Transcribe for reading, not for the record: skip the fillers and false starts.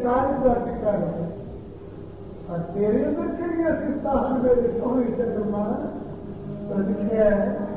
कार्य प्राप्त कर और तेरे अंदर चिड़िया सिस्ता मेरे सोहनी चंद्रमा प्रतीक्षा है